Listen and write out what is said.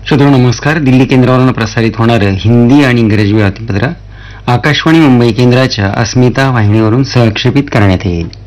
श्रोतो नमस्कार. दिल्ली केंद्रावरून प्रसारित होणारं हिंदी आणि इंग्रजी बातमीपत्र आकाशवाणी मुंबई केंद्राच्या अस्मिता वाहिनीवरून सहक्षेपित करण्यात येईल.